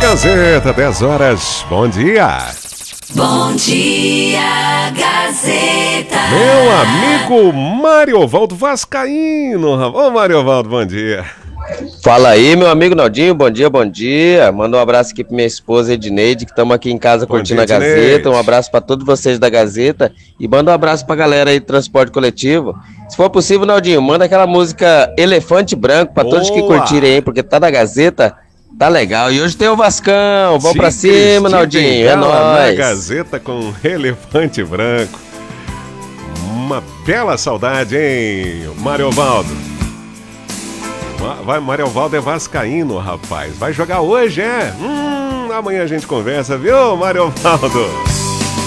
Gazeta, 10 horas. Bom dia. Bom dia, Gazeta. Meu amigo Mariovaldo Vascaíno. Ô, Mariovaldo, bom dia. Fala aí, meu amigo Naldinho, bom dia, bom dia. Manda um abraço aqui pra minha esposa Edneide, que estamos aqui em casa curtindo a Gazeta. Um abraço pra todos vocês da Gazeta e manda um abraço pra galera aí do transporte coletivo. Se for possível, Naldinho, manda aquela música Elefante Branco pra todos que curtirem aí, porque tá da Gazeta, tá legal. E hoje tem o Vascão, vamos pra cima, Naldinho, é nóis. Gazeta com Elefante Branco. Uma bela saudade, hein, Mariovaldo? Mariovaldo é vascaíno, rapaz. Vai jogar hoje, é? Amanhã a gente conversa, viu, Mariovaldo?